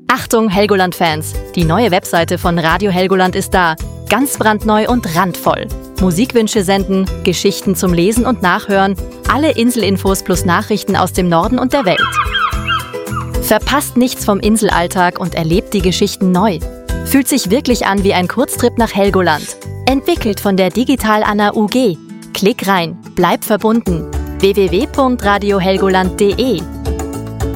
Achtung Helgoland-Fans, die neue Webseite von Radio Helgoland ist da. Ganz brandneu und randvoll. Musikwünsche senden, Geschichten zum Lesen und Nachhören, alle Inselinfos plus Nachrichten aus dem Norden und der Welt. Verpasst nichts vom Inselalltag und erlebt die Geschichten neu. Fühlt sich wirklich an wie ein Kurztrip nach Helgoland. Entwickelt von der Digital Anna UG. Klick rein, bleib verbunden. www.radiohelgoland.de